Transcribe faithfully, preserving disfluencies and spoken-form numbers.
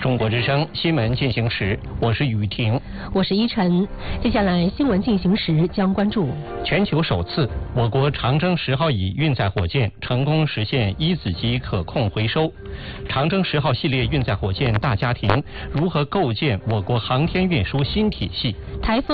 中国之声新闻进行时，我是雨婷， 我是依晨。接下来新闻进行时将关注： 全球首次，我国长征十号乙运载火箭成功实现一子机可控回收。长征十号系列运载火箭大家庭如何构建我国航天运输新体系？ 台风